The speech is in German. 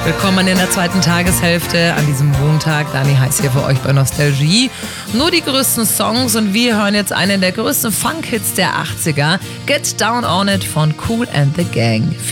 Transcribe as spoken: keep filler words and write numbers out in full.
Willkommen in der zweiten Tageshälfte an diesem Montag. Dani heißt hier für euch bei Nostalgie. Nur die größten Songs und wir hören jetzt einen der größten Funk-Hits der achtziger. Get Down On It von Kool and the Gang.